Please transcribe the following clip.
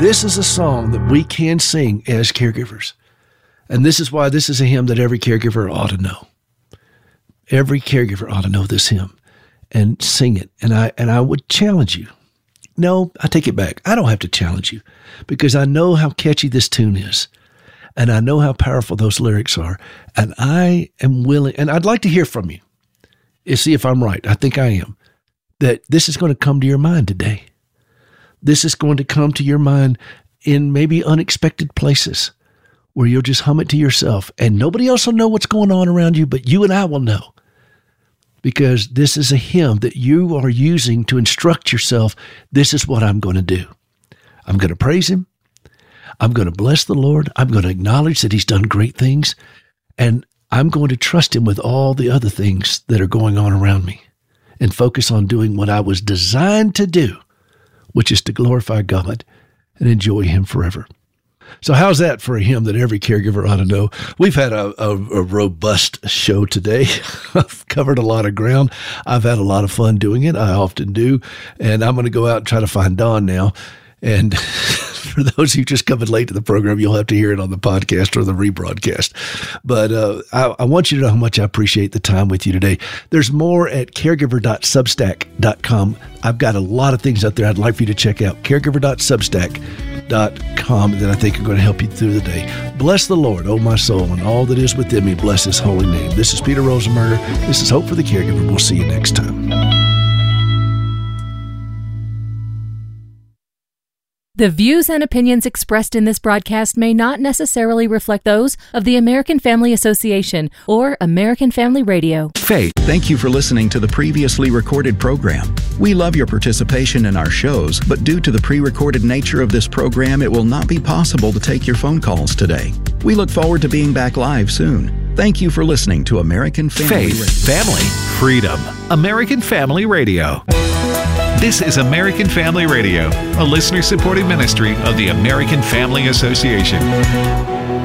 This is a song that we can sing as caregivers. And this is why this is a hymn that every caregiver ought to know. Every caregiver ought to know this hymn and sing it. And I would challenge you. No, I take it back. I don't have to challenge you because I know how catchy this tune is. And I know how powerful those lyrics are. And I am willing, and I'd like to hear from you. And see if I'm right. I think I am. That this is going to come to your mind today. This is going to come to your mind in maybe unexpected places where you'll just hum it to yourself and nobody else will know what's going on around you, but you and I will know. Because this is a hymn that you are using to instruct yourself. This is what I'm going to do. I'm going to praise him. I'm going to bless the Lord. I'm going to acknowledge that he's done great things. And I'm going to trust him with all the other things that are going on around me and focus on doing what I was designed to do, which is to glorify God and enjoy him forever. So how's that for a hymn that every caregiver ought to know? We've had a robust show today. I've covered a lot of ground. I've had a lot of fun doing it. I often do. And I'm going to go out and try to find Dawn now. And for those who just coming late to the program, you'll have to hear it on the podcast or the rebroadcast. But I want you to know how much I appreciate the time with you today. There's more at caregiver.substack.com. I've got a lot of things out there I'd like for you to check out. caregiver.substack.com that I think are going to help you through the day. Bless the Lord, O my soul, and all that is within me. Bless his holy name. This is Peter Rosenberger. This is Hope for the Caregiver. We'll see you next time. The views and opinions expressed in this broadcast may not necessarily reflect those of the American Family Association or American Family Radio. Faith, thank you for listening to the previously recorded program. We love your participation in our shows, but due to the pre-recorded nature of this program, it will not be possible to take your phone calls today. We look forward to being back live soon. Thank you for listening to American Family Radio. Faith, family, freedom. American Family Radio. This is American Family Radio, a listener-supported ministry of the American Family Association.